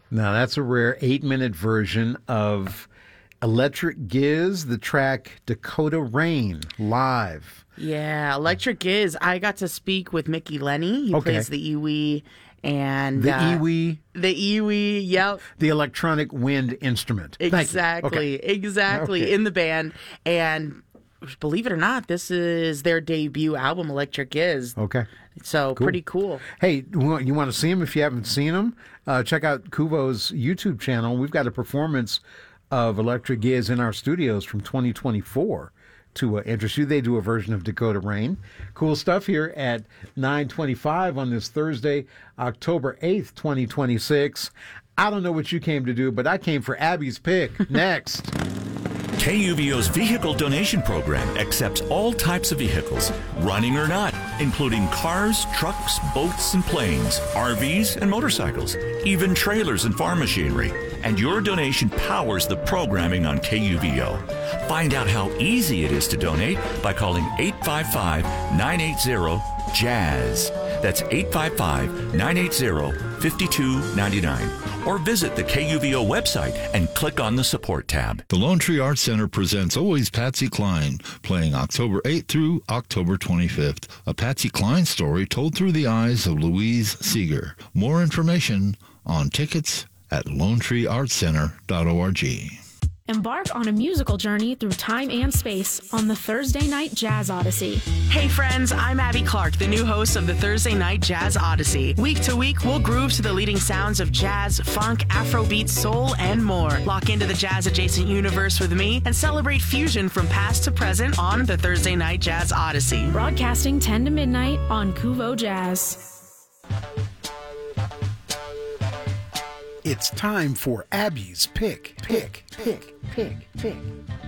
Now, that's a rare 8-minute version of Electric Giz, the track Dakota Rain, live. Yeah, Electric Giz. I got to speak with Mickey Lenny. He plays the iwi. And the iwi. The iwi, yep. The electronic wind instrument. Exactly, exactly, in the band. And believe it or not, this is their debut album, Electric Giz. Okay. So pretty cool. Hey, you want to see them if you haven't seen them? Check out Kuvo's YouTube channel. We've got a performance of Electric Giz in our studios from 2024 to interest you. They do a version of Dakota Rain. Cool stuff here at 9:25 on this Thursday, October 8th, 2026. I don't know what you came to do, but I came for Abby's Pick. Next. KUVO's vehicle donation program accepts all types of vehicles, running or not, including cars, trucks, boats, and planes, RVs, and motorcycles, even trailers and farm machinery. And your donation powers the programming on KUVO. Find out how easy it is to donate by calling 855-980-JAZZ. That's 855-980-5299. Or visit the KUVO website and click on the support tab. The Lone Tree Arts Center presents Always Patsy Cline, playing October 8th through October 25th. A Patsy Cline story told through the eyes of Louise Seeger. More information on tickets at LoneTreeArtsCenter.org. Embark on a musical journey through time and space on the Thursday Night Jazz Odyssey. Hey friends, I'm Abby Clark, the new host of the Thursday Night Jazz Odyssey. Week to week, we'll groove to the leading sounds of jazz, funk, Afrobeat, soul, and more. Lock into the jazz-adjacent universe with me and celebrate fusion from past to present on the Thursday Night Jazz Odyssey. Broadcasting 10 to midnight on Kuvo Jazz. It's time for Abby's Pick.